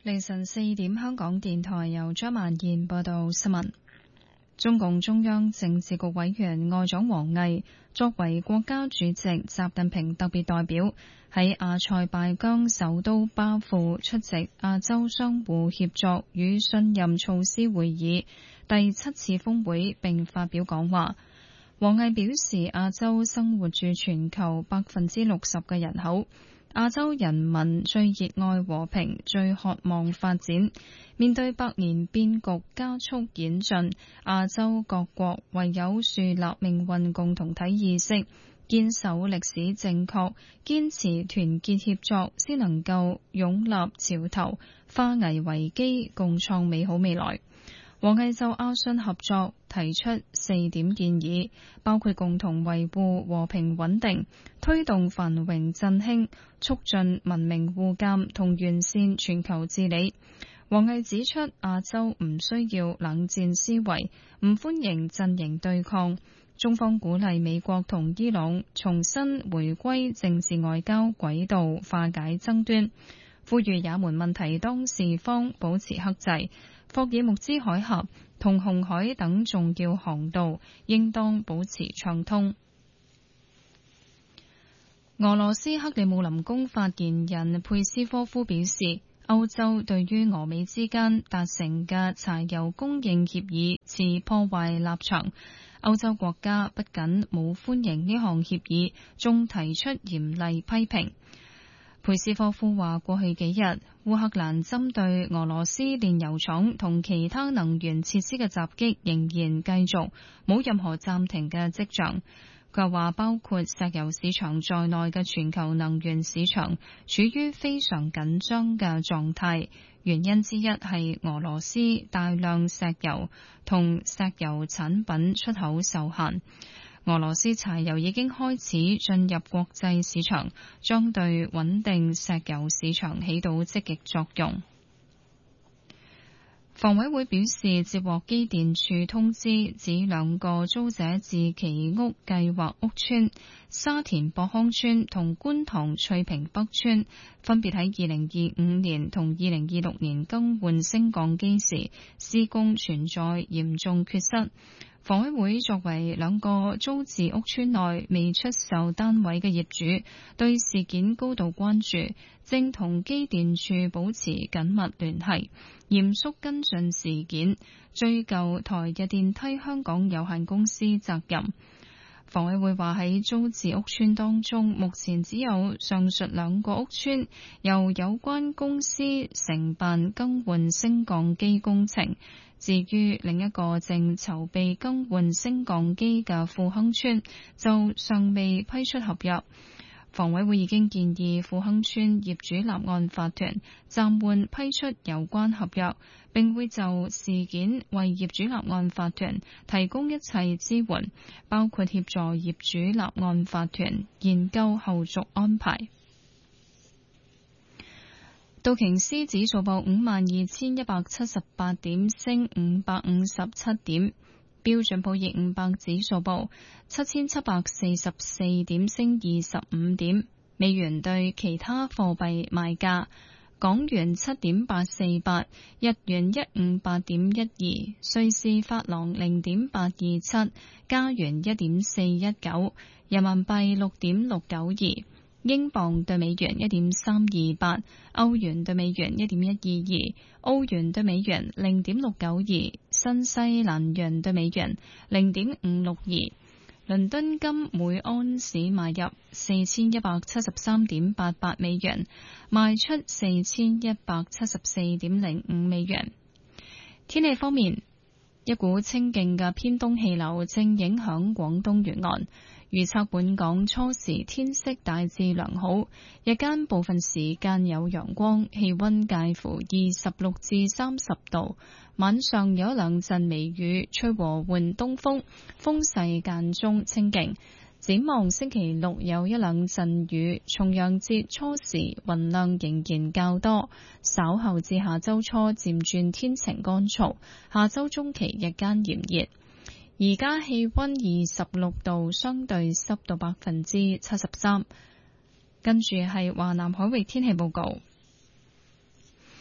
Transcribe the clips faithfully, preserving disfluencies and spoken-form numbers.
凌晨四點，香港電台由張曼燕報道新聞。中共中央政治局委員外長王毅作為國家主席習近平特別代表，喺阿塞拜疆首都巴庫出席亞洲相互協作與信任措施會議第七次峰會並發表講話。王毅表示，亞洲生活住全球百分之六十嘅人口，亞洲人民最熱愛和平，最渴望發展。面對百年變局加速演進，亞洲各國唯有樹立命運共同體意識，堅守歷史正確，堅持團結協作，先能夠擁立潮頭，化危為機，共創美好未來。王毅就亞信合作提出四點建議，包括共同維護和平穩定、推動繁榮振興、促進文明互鑒同完善全球治理。王毅指出，亞洲唔需要冷戰思維，唔歡迎陣營對抗。中方鼓勵美國同伊朗重新回歸政治外交軌道，化解爭端，呼籲也門問題當事方保持克制。霍爾木茲海峽同紅海等重要航道應當保持暢通。俄羅斯克里姆林宮發言人佩斯科夫表示，歐洲對於俄美之間達成嘅柴油供應協議持破壞立場。歐洲國家不僅冇歡迎呢項協議，仲提出嚴厲批評。佩斯科夫話：過去幾日，烏克蘭針對俄羅斯煉油廠同其他能源設施嘅襲擊仍然繼續，冇任何暫停嘅跡象。佢話，包括石油市場在內嘅全球能源市場處於非常緊張嘅狀態，原因之一係俄羅斯大量石油同石油產品出口受限。俄羅斯柴油已經開始進入國際市場，將對穩定石油市場起到積極作用。房委會表示，接獲機電署通知，指兩個租者置其屋計劃屋邨沙田博康邨同觀塘翠屏北邨，分別喺二零二五年同二零二六年更換升降機時，施工存在嚴重缺失。房委會作為兩個租置屋邨內未出售單位嘅業主，對事件高度關注，正同機電署保持緊密聯繫，嚴肅跟進事件，追究台日電梯香港有限公司責任。房委會話喺租置屋邨當中，目前只有上述兩個屋邨由有關公司承辦更換升降機工程。至於另一個正籌備更換升降機嘅富亨邨，就尚未批出合約。房委會已經建議富亨邨業主立案法團暫緩批出有關合約，並會就事件為業主立案法團提供一切支援，包括協助業主立案法團研究後續安排。道瓊斯指數報五萬二千一百七十八點，升五百五十七點。標準普爾五百指數報七千七百四十四點，升二十五點。美元對其他貨幣賣價：港元七點八四八，日元一五八點一二，瑞士法郎零點八二七，加元一點四一九，人民幣六點六九二。英鎊對美元一點三二八，歐元對美元一點一二二，澳元對美元零點六九二，新西蘭元對美元零點五六二。倫敦金每安士買入四千一百七十三點八八美元，賣出四千一百七十四點零五美元。天氣方面，一股清勁嘅偏東氣流正影響廣東沿岸。預測本港初時天色大致良好，日間部分時間有陽光，氣溫介乎二十六至三十度。晚上有一兩陣微雨，吹和緩東風，風勢間中清勁。展望星期六有一兩陣雨，重陽節初時雲量仍然較多，稍後至下周初漸轉天晴乾燥，下周中期日間炎熱。而家氣溫二十六度，相對濕度百分之七十三。跟住係華南海域天氣報告。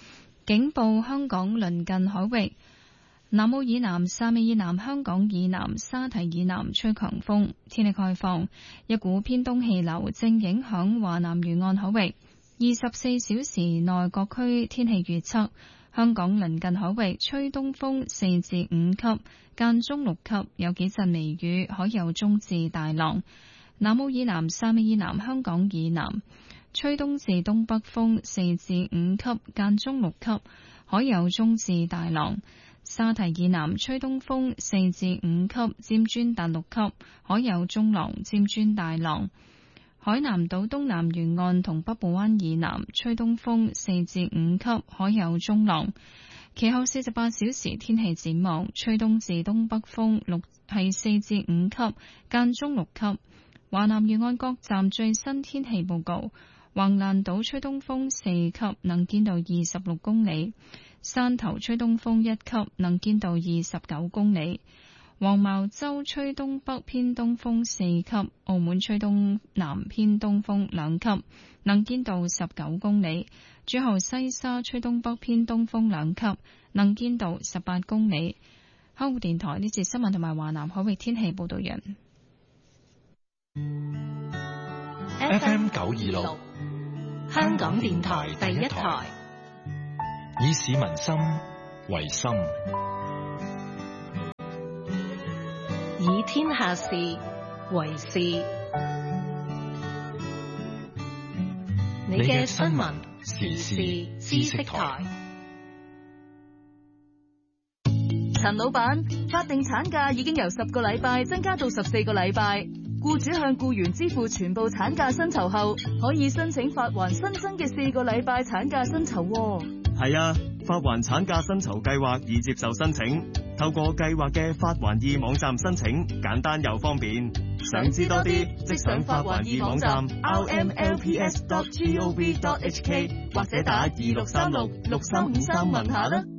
警報香港鄰近海域。南澳以南、汕尾以南、香港以南、沙堤以南吹強風。天氣概況，一股偏東氣流正影響華南沿岸海域。二十四小時內各區天氣預測：香港鄰近海域吹東風四至五級，間中六級，有幾陣微雨，海有中至大浪。南澳以南、汕尾以南、香港以南吹東至東北風四至五級，間中六級，海有中至大浪。沙堤以南吹東風四至五級，尖磚達六級，海有中浪，尖磚大浪。海南島東南沿岸同北部灣以南吹東風四至五級，海有中浪。其後四十八小時天氣展望，吹東至東北風六係四至五級，間中六級。華南沿岸各站最新天氣報告：橫瀾島吹東風四級，能見度二十六公里；汕頭吹東風一級，能見度二十九公里；黃茅洲吹東北偏東風四級，澳門吹東南偏東風兩級，能見度十九公里；最後西沙吹東北偏東風兩級，能見度十八公里。香港電台呢節新聞同埋華南海域天氣報道人。 F M 九二六，香港電台第一台，以市民心為心， 以天下事為事。你嘅新聞時事知識台。 陳老闆，法定產假已經由十個禮拜增加到十四個禮拜。僱主向僱員支付全部產假薪酬後，可以申請發還新增嘅四個禮拜產假薪酬。 係啊，發還產假薪酬計劃已接受申請，透過計劃嘅發還易網站申請，簡單又方便。想知多啲，即上發還易網站 r m l p s dot gov dot h k 或者打二六三六六三五三問下啦。